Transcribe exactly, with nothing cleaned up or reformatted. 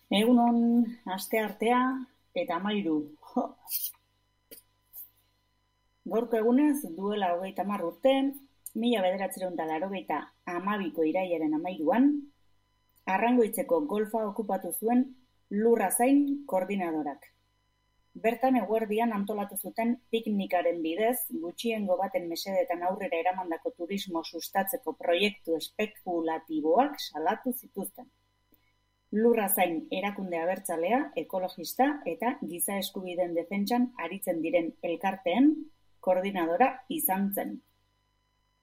Egunon, asteartea eta hamahiru. Jo. Gaurko egunez, duela hogeita hamar urte, mila bederatziehun eta laurogeita hamabiko irailaren hamahiruan, Arrangoitzeko golfa okupatu zuen Lurrazain koordinadorak. Bertan eguerdian antolatu zuten piknikaren bidez, gutxiengo baten mesedetan aurrera eramandako turismo sustatzeko proiektu espekulatiboak salatu zituzten. Lurrazain erakunde abertzalea, ekologista eta giza eskubideen defentsan aritzen diren elkarteen koordinadora izan zen.